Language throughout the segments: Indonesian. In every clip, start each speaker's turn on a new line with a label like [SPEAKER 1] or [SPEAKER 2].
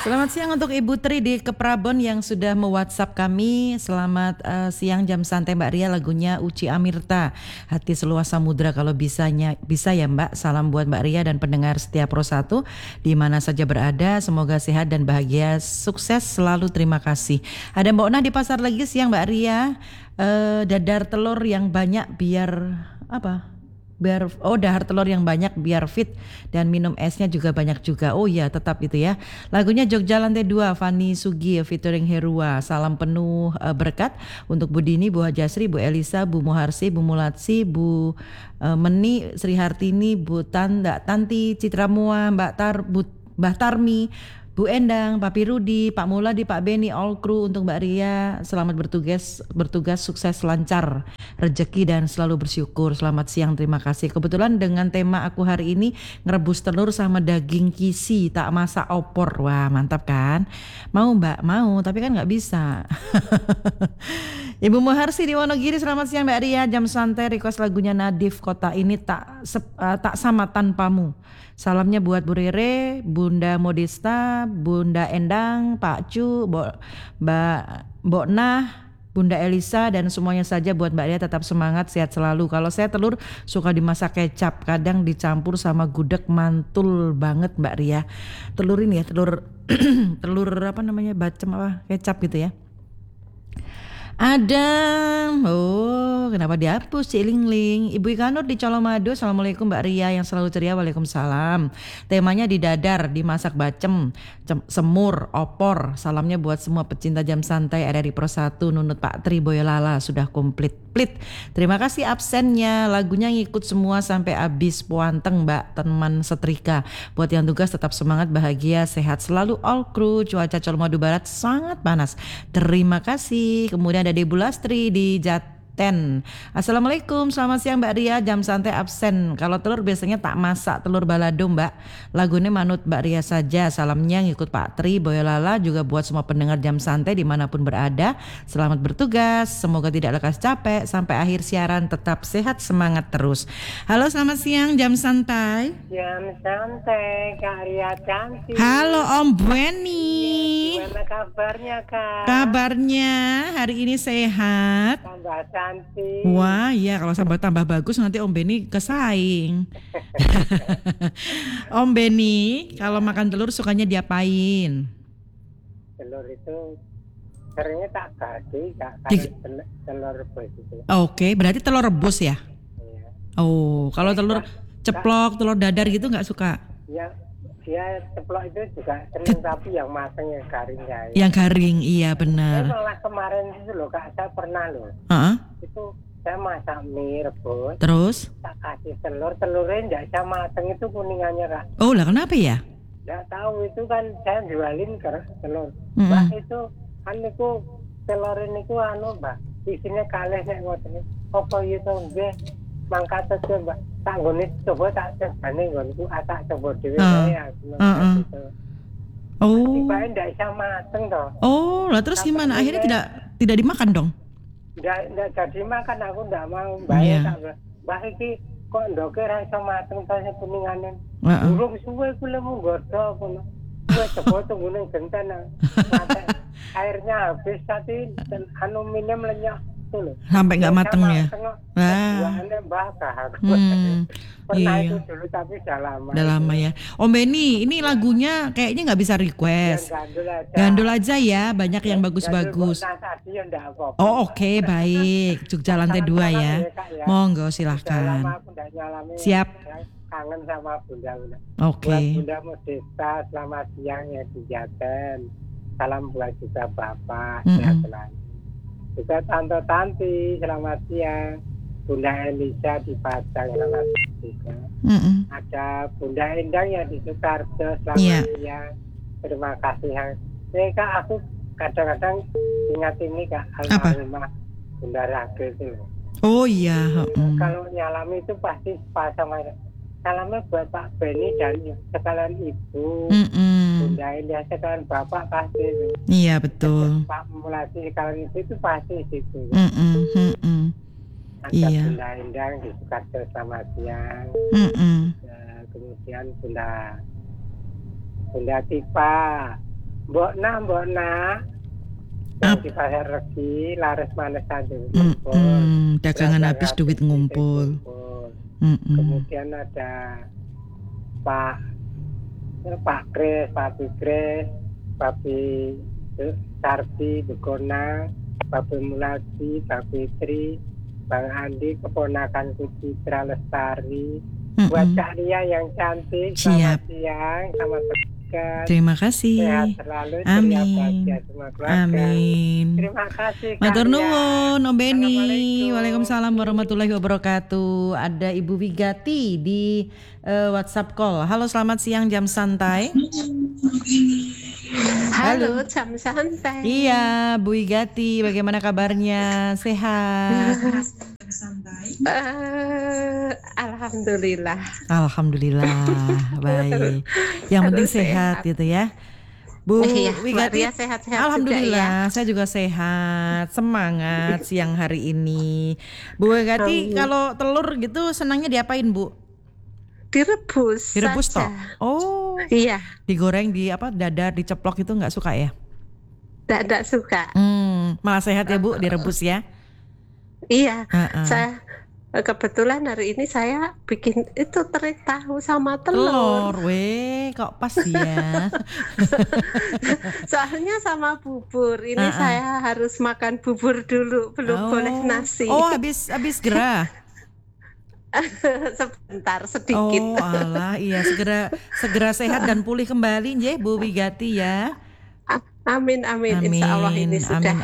[SPEAKER 1] Selamat siang untuk Ibu Tri di Keprabon yang sudah me-WhatsApp kami. Selamat siang jam santai Mbak Ria, lagunya Uci Amirta. Hati seluas samudra kalau bisa ya Mbak. Salam buat Mbak Ria dan pendengar setia Pro 1 di mana saja berada. Semoga sehat dan bahagia. Sukses selalu, terima kasih. Ada Mbak Ona di pasar lagi siang Mbak Ria. Dadar telur yang banyak biar apa? Dahar telur yang banyak biar fit dan minum esnya juga banyak juga. Oh iya, tetap itu ya. Lagunya Jogja Lantai 2 Fani Sugi featuring Herua. Salam penuh berkat untuk Bu Dini, Bu Hajasri, Bu Elisa, Bu Muharsi, Bu Mulatsi, Bu Meni, Sri Hartini, Bu Tanda, Tanti, Citra Mua, Mbah Tarmi, Bu Endang, Papi Rudi, Pak Muladi, Pak Beni, all crew untuk Mbak Ria. Selamat bertugas sukses lancar, rezeki dan selalu bersyukur. Selamat siang, terima kasih. Kebetulan dengan tema aku hari ini ngerebus telur sama daging kisi, tak masak opor. Wah mantap kan? Mau Mbak? Mau, tapi kan nggak bisa. Ibu Muharsi di Wonogiri, selamat siang Mbak Ria. Jam santai request lagunya Nadif, kota ini tak sama tanpamu. Salamnya buat Bu Rere, Bunda Modesta, Bunda Endang, Pak Cu, Mbak Nah, Bunda Elisa dan semuanya saja. Buat Mbak Ria tetap semangat, sehat selalu. Kalau saya telur suka dimasak kecap, kadang dicampur sama gudeg, mantul banget Mbak Ria. Telur ini ya, telur apa namanya, bacem apa, kecap gitu ya. Ada, kenapa dihapus Cik Lingling. Ibu Ikanur di Colomado, assalamualaikum Mbak Ria yang selalu ceria. Waalaikumsalam. Temanya di dadar, dimasak bacem, semur, opor. Salamnya buat semua pecinta jam santai RRI Pro 1, Nunut Pak Tri Boyolala sudah komplit. Terima kasih absennya, lagunya ngikut semua sampai habis. Puanteng Mbak teman setrika. Buat yang tugas tetap semangat, bahagia, sehat selalu all crew. Cuaca Colomado Barat sangat panas. Terima kasih. Kemudian ada Debu Lastri di Jaten. Assalamualaikum, selamat siang Mbak Ria. Jam santai absen. Kalau telur biasanya tak masak, telur balado Mbak. Lagunya manut Mbak Ria saja. Salamnya ngikut Pak Tri Boyolala, juga buat semua pendengar jam santai dimanapun berada. Selamat bertugas, semoga tidak lekas capek. Sampai akhir siaran tetap sehat, semangat terus. Halo, selamat siang jam santai.
[SPEAKER 2] Jam santai Kak Ria cantik.
[SPEAKER 1] Halo Om Beni.
[SPEAKER 2] Gimana kabarnya Kak?
[SPEAKER 1] Kabarnya hari ini sehat.
[SPEAKER 2] Tambah cantik.
[SPEAKER 1] Wah ya, kalau sampai tambah bagus nanti Om Beni kesaing. Om Beni kalau makan telur sukanya diapain?
[SPEAKER 2] Telur itu seringnya tak kasih Kak, telur rebus itu.
[SPEAKER 1] Oke, berarti telur rebus ya?
[SPEAKER 2] Iya.
[SPEAKER 1] Oh, kalau telur ceplok, telur dadar gitu nggak suka?
[SPEAKER 2] Ya ceplok itu juga sering, tapi yang matang yang garing ya.
[SPEAKER 1] Yang garing, iya benar.
[SPEAKER 2] Saya malah kemarin itu loh Kak, saya pernah loh. Itu saya masak mie rebus.
[SPEAKER 1] Terus?
[SPEAKER 2] Tak kasih telurnya nggak bisa matang, itu kuningannya Kak.
[SPEAKER 1] Oh lah, kenapa ya?
[SPEAKER 2] Nggak tahu, itu kan saya jualin ke telur. Mbak itu kan itu telur ini ku Mbak, isinya kalih nek ngoten. Apa itu nggih mangkat saja Mbak. Tak ngene coba tak cobane nggonku, tak coba dhewe ya.
[SPEAKER 1] Oh.
[SPEAKER 2] Tiba-tiba ndak bisa mateng toh.
[SPEAKER 1] Oh, lah terus gimana? Akhirnya tidak dimakan dong?
[SPEAKER 2] Ndak jadi makan, aku ndak mau bayar tak. Mbak iki kok ndoke ra iso mateng ta kuningane. Durung suwe ku lemu godho kono. Wes coba tunggu ning genten. Airnya habis tadi dan minum lenyap tuh.
[SPEAKER 1] Sampai enggak mateng ya.
[SPEAKER 2] Wah, pernah itu dulu tapi udah lama.
[SPEAKER 1] Udah lama ya. Om Beni, ini lagunya kayaknya nggak bisa request. Gandul aja ya, banyak yang bagus-bagus. Oh oke, baik. Jogja Lantai 2 ya. Monggo silahkan. Siap.
[SPEAKER 2] Kangen sama Bunda.
[SPEAKER 1] Oke.
[SPEAKER 2] Bunda Modesta, selamat siang ya di Jaten. Salam buat juga Bapak, sehat selalu. Juga Tante Tanti, selamat siang. Bunda Elisa di Padang, selamat siang juga. Ada Bunda Endang yang di Sukarjo, selamat siang. Terima kasih. Kak, aku kadang-kadang ingat ini Kak, almarhumah Bunda Ragil itu.
[SPEAKER 1] Oh iya.
[SPEAKER 2] Kalau nyalami itu pasti pasang aja. Salamnya buat Pak Beni dan sekalian Ibu, Bunda Indah sekalian Bapak pasti itu.
[SPEAKER 1] Iya betul.
[SPEAKER 2] Pak Mulasi sekalian itu pasti itu. Ada Bunda Indah di Sukarjo, selamat siang. Kemudian Bunda Tipa Mbok Na, yang di Pasar Regi, laris manis Tanjung Kumpul.
[SPEAKER 1] Dagangan habis duit ngumpul.
[SPEAKER 2] Kemudian ada Pak Kris, Pak Bigres, Pak Sardi, Begonang, Pak Muladi, Pak Fitri, Bang Andi, keponakanku Citra Lestari, buat Cak Lia yang cantik, selamat siang, selamat bertugas.
[SPEAKER 1] Terima kasih.
[SPEAKER 2] Sehat selalu,
[SPEAKER 1] amin.
[SPEAKER 2] Semua keluarga.
[SPEAKER 1] Amin.
[SPEAKER 2] Terima kasih.
[SPEAKER 1] Matur nuwun, Om Beni. Waalaikumsalam warahmatullahi wabarakatuh. Ada Ibu Wigati di WhatsApp call. Halo, selamat siang jam santai.
[SPEAKER 3] Halo, jam santai.
[SPEAKER 1] Iya, Bu Wigati, bagaimana kabarnya? Sehat?
[SPEAKER 3] Alhamdulillah.
[SPEAKER 1] Alhamdulillah, baik. Yang penting sehat gitu ya. Bu Wigati,
[SPEAKER 3] sehat-sehat
[SPEAKER 1] alhamdulillah,
[SPEAKER 3] juga, ya.
[SPEAKER 1] saya juga sehat, semangat siang hari ini. Bu Wigati, kalau telur gitu senangnya diapain, Bu?
[SPEAKER 3] Direbus
[SPEAKER 1] toh? Oh,
[SPEAKER 3] iya.
[SPEAKER 1] Digoreng di dadar, diceplok itu nggak suka ya?
[SPEAKER 3] Tidak suka.
[SPEAKER 1] Malah sehat ya Bu, direbus ya?
[SPEAKER 3] Iya, saya kebetulan hari ini saya bikin itu terik tahu sama telur.
[SPEAKER 1] Kok pas ya?
[SPEAKER 3] Soalnya sama bubur. Ini saya harus makan bubur dulu, belum boleh nasi.
[SPEAKER 1] Oh, habis gerah.
[SPEAKER 3] Sebentar, sedikit.
[SPEAKER 1] Oh, alah, iya, segera sehat dan pulih kembali nggih Bu Wigati ya.
[SPEAKER 3] Amin. Insya Allah ini sudah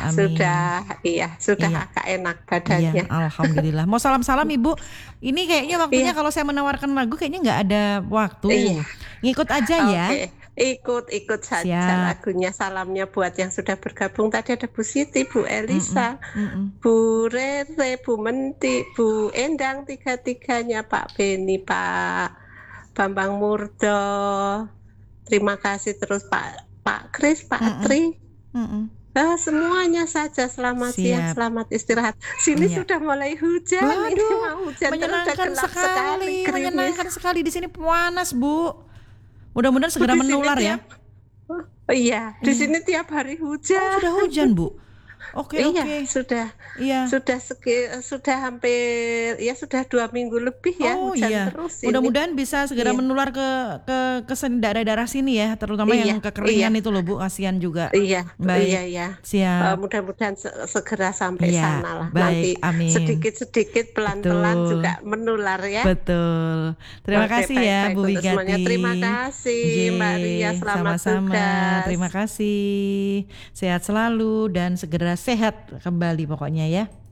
[SPEAKER 3] agak enak badannya.
[SPEAKER 1] Iya, alhamdulillah. Mau salam-salam Ibu. Ini kayaknya waktunya kalau saya menawarkan lagu kayaknya nggak ada waktu. Ngikut aja ya.
[SPEAKER 3] Ikut saja lagunya. Salamnya buat yang sudah bergabung. Tadi ada Bu Siti, Bu Elisa, Bu Rere, Bu Menti, Bu Endang, tiga-tiganya, Pak Beni, Pak Bambang Murdo. Terima kasih terus Pak Kris, Pak Tri, semuanya saja selamat siang, selamat istirahat. Sini sudah mulai hujan.
[SPEAKER 1] Waduh,
[SPEAKER 3] ini mau hujan
[SPEAKER 1] menyenangkan sekali, menyenangkan sekali di sini panas Bu. Mudah-mudahan segera menular ya.
[SPEAKER 3] Iya, di sini tiap hari hujan.
[SPEAKER 1] Oh, sudah hujan Bu. Oke.
[SPEAKER 3] Sudah.
[SPEAKER 1] Iya.
[SPEAKER 3] Sudah hampir sudah 2 minggu lebih ya hujan terus.
[SPEAKER 1] Mudah-mudahan bisa segera menular ke daerah-daerah sini ya, terutama yang kekeringan itu loh Bu, kasihan juga.
[SPEAKER 3] Iya.
[SPEAKER 1] Baik.
[SPEAKER 3] Iya.
[SPEAKER 1] Siap.
[SPEAKER 3] Mudah-mudahan segera sampai sana lah.
[SPEAKER 1] Baik,
[SPEAKER 3] Nanti
[SPEAKER 1] amin.
[SPEAKER 3] sedikit pelan-pelan juga menular ya.
[SPEAKER 1] Betul. Terima kasih ya Bu Wigati.
[SPEAKER 3] Terima kasih Mbak Ria, selamat tugas.
[SPEAKER 1] Terima kasih. Sehat selalu dan segera sehat kembali pokoknya ya.